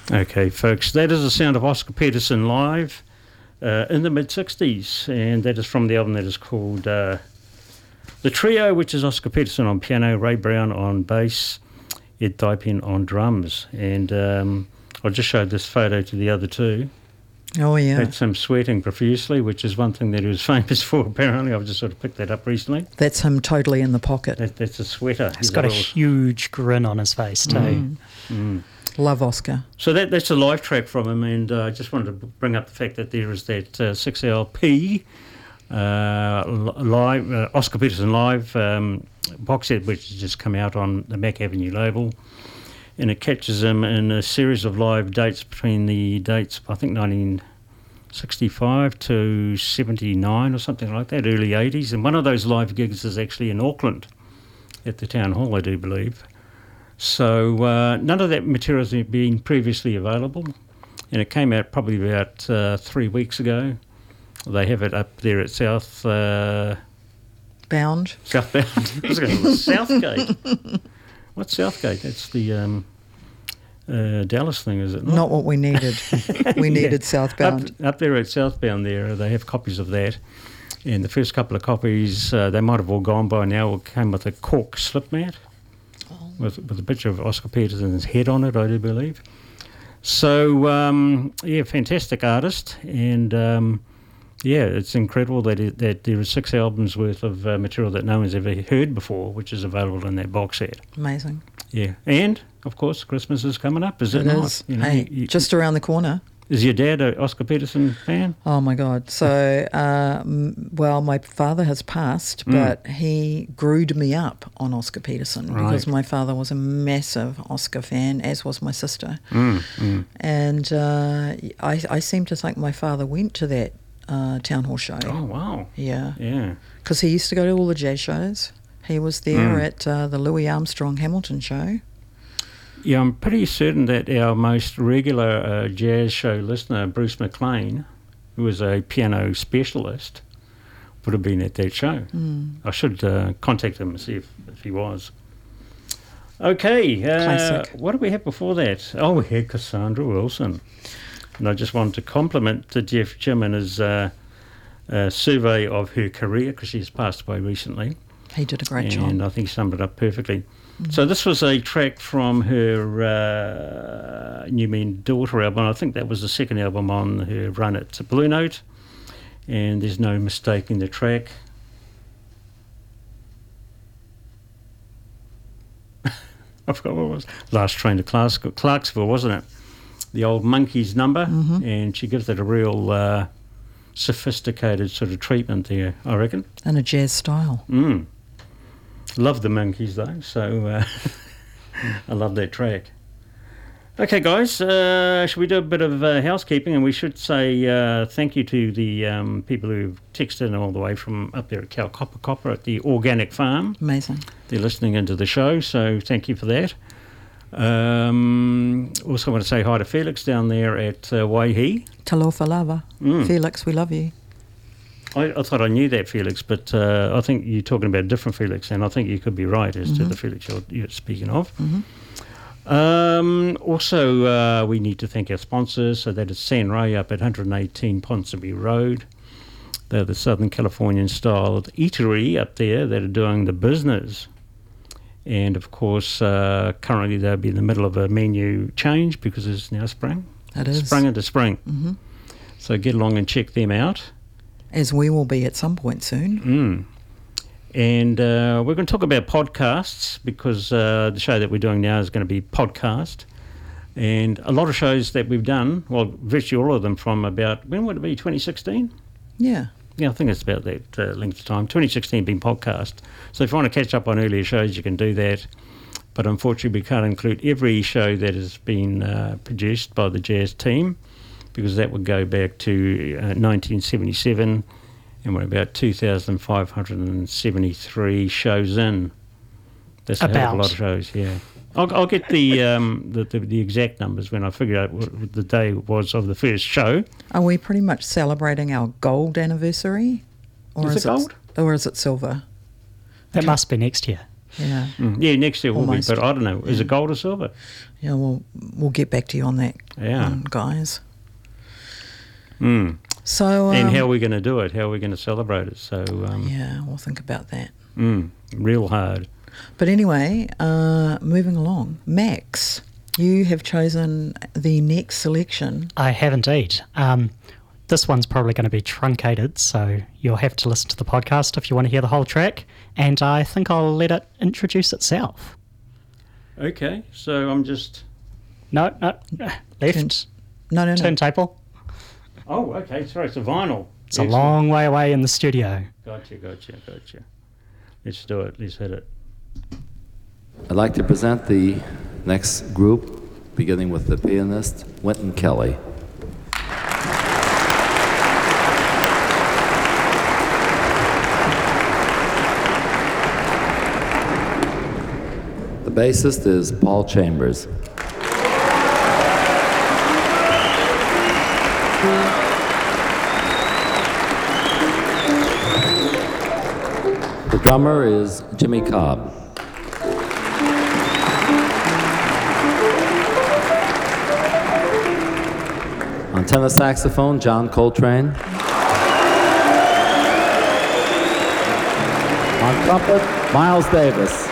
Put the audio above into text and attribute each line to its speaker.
Speaker 1: Okay, folks, that is the sound of Oscar Peterson live in the mid-60s, and that is from the album that is called The Trio, which is Oscar Peterson on piano, Ray Brown on bass, Ed Dypen on drums. And I just showed this photo to the other two.
Speaker 2: Oh, yeah.
Speaker 1: That's him sweating profusely, which is one thing that he was famous for, apparently. I've just sort of picked that up recently.
Speaker 2: That's him totally in the pocket.
Speaker 1: That's a sweater.
Speaker 3: He's got a huge grin on his face too.
Speaker 2: Love Oscar.
Speaker 1: So that's a live track from him, and I just wanted to bring up the fact that there is that 6LP live Oscar Peterson live box set, which has just come out on the Mac Avenue label. And it catches him in a series of live dates between the dates, I think, 1965 to 79 or something like that, early 80s. And one of those live gigs is actually in Auckland at the Town Hall, I do believe. So none of that material has been previously available. And it came out probably about 3 weeks ago. They have it up there at Southbound. Southbound. I was going to say Southgate. What's Southgate? That's the Dallas thing, is it not?
Speaker 2: Not what we needed. We needed Southbound.
Speaker 1: Up there at Southbound there, they have copies of that. And the first couple of copies, they might have all gone by now, came with a cork slip mat with a picture of Oscar Peterson's head on it, I do believe. So, fantastic artist. And, it's incredible that there are 6 albums worth of material that no one's ever heard before, which is available in that box set.
Speaker 2: Amazing.
Speaker 1: Yeah. And, of course, Christmas is coming up, is it not?
Speaker 2: Is. Just around the corner.
Speaker 1: Is your dad an Oscar Peterson fan?
Speaker 2: Oh, my God. So, my father has passed, but he grewed me up on Oscar Peterson because my father was a massive Oscar fan, as was my sister. And I seem to think my father went to that Town Hall show.
Speaker 1: Oh, wow.
Speaker 2: Yeah.
Speaker 1: Yeah.
Speaker 2: Because he used to go to all the jazz shows. He was there at the Louis Armstrong Hamilton show.
Speaker 1: Yeah, I'm pretty certain that our most regular jazz show listener, Bruce McLean, who was a piano specialist, would have been at that show. I should contact him and see if he was. Okay, what did we have before that? Oh, we had Cassandra Wilson. And I just wanted to compliment Jeff Jim and his survey of her career, because she's passed away recently.
Speaker 2: He did a great job.
Speaker 1: And I think he summed it up perfectly. So this was a track from her New Mean Daughter album. I think that was the second album on her run at Blue Note. And there's no mistaking the track. I forgot what it was. Last Train to Clarksville, wasn't it? The old Monkees number. And she gives it a real sophisticated sort of treatment there, I reckon.
Speaker 2: In a jazz style.
Speaker 1: Love the Monkees though, so I love that track. Okay, guys, should we do a bit of housekeeping? And we should say thank you to the people who've texted in all the way from up there at Copper at the Organic Farm.
Speaker 2: Amazing.
Speaker 1: They're listening into the show, so thank you for that. Also want to say hi to Felix down there at Waihi.
Speaker 2: Talofa lava. Felix, we love you.
Speaker 1: I thought I knew that Felix, but I think you're talking about a different Felix, and I think you could be right as to the Felix you're speaking of. Also, we need to thank our sponsors. So that is San Ray up at 118 Ponsonby Road. They're the Southern Californian style eatery up there that are doing the business. And, of course, currently they'll be in the middle of a menu change because it's now spring.
Speaker 2: It is.
Speaker 1: Spring into spring. So get along and check them out.
Speaker 2: As we will be at some point soon.
Speaker 1: And we're going to talk about podcasts because the show that we're doing now is going to be podcast. And a lot of shows that we've done, well, virtually all of them from about, when would it be, 2016?
Speaker 2: Yeah.
Speaker 1: Yeah, I think it's about that length of time. 2016 being podcast. So if you want to catch up on earlier shows, you can do that. But unfortunately, we can't include every show that has been produced by the Jazz team, because that would go back to 1977, and we're about 2,573 shows in. That's a hell of a lot of shows, yeah. I'll get the exact numbers when I figure out what the day was of the first show.
Speaker 2: Are we pretty much celebrating our gold anniversary?
Speaker 1: Is it gold?
Speaker 2: Or is it silver?
Speaker 3: That must be next year.
Speaker 2: Yeah.
Speaker 1: Yeah, next year will
Speaker 2: Almost.
Speaker 1: be, but I don't know. Is it gold or silver?
Speaker 2: Yeah, we'll get back to you on that,
Speaker 1: Yeah.
Speaker 2: guys.
Speaker 1: Mm.
Speaker 2: So,
Speaker 1: And how are we going to do it? How are we going to celebrate it? So,
Speaker 2: yeah, we'll think about that.
Speaker 1: real hard.
Speaker 2: But anyway, moving along. Max, you have chosen the next selection.
Speaker 3: I have indeed. This one's probably going to be truncated, so you'll have to listen to the podcast if you want to hear the whole track. And I think I'll let it introduce itself.
Speaker 1: Okay, so I'm just...
Speaker 3: No, left.
Speaker 2: No.
Speaker 3: Turntable.
Speaker 1: Oh, okay, sorry, it's a vinyl.
Speaker 3: It's a long way away in the studio.
Speaker 1: Gotcha. Let's do it. Let's hit it.
Speaker 4: I'd like to present the next group, beginning with the pianist, Wynton Kelly. The bassist is Paul Chambers. The drummer is Jimmy Cobb. On tenor saxophone, John Coltrane. On trumpet, Miles Davis.